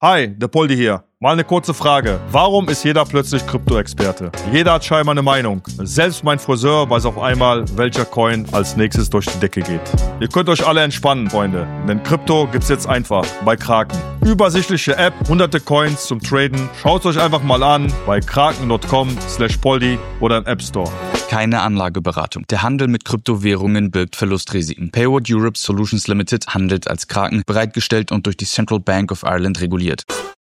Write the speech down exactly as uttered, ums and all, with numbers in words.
Hi, der Poldi hier. Mal eine kurze Frage. Warum ist jeder plötzlich Krypto-Experte? Jeder hat scheinbar eine Meinung. Selbst mein Friseur weiß auf einmal, welcher Coin als nächstes durch die Decke geht. Ihr könnt euch alle entspannen, Freunde. Denn Krypto gibt's jetzt einfach bei Kraken. Übersichtliche App, hunderte Coins zum Traden. Schaut euch einfach mal an bei kraken punkt com slash poldi oder im App Store. Keine Anlageberatung. Der Handel mit Kryptowährungen birgt Verlustrisiken. Payward Europe Solutions Limited handelt als Kraken, bereitgestellt und durch die Central Bank of Ireland reguliert.